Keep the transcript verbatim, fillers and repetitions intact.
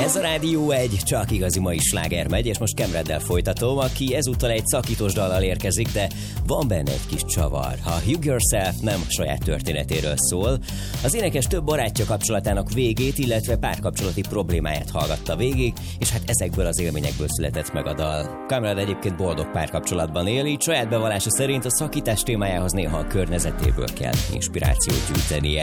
Ez a Rádió egy, csak igazi mai sláger megy, és most Kemreddel folytatom, aki ezúttal egy szakítós dallal érkezik, de van benne egy kis csavar. A Hug Yourself nem saját történetéről szól. Az énekes több barátja kapcsolatának végét, illetve párkapcsolati problémáját hallgatta végig, és hát ezekből az élményekből született meg a dal. Kemred egyébként boldog párkapcsolatban él, így saját bevallása szerint a szakítás témájához néha a környezetéből kell inspirációt gyűjtenie.